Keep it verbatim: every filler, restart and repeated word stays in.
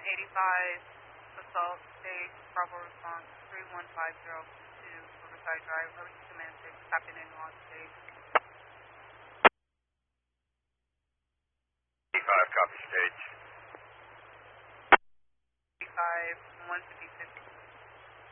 eighty-five, assault stage, Bravo response three one five zero to Riverside Drive, Hurricane Semantic, tapping in on stage. eighty-five, copy stage. eighty-five, one fifty.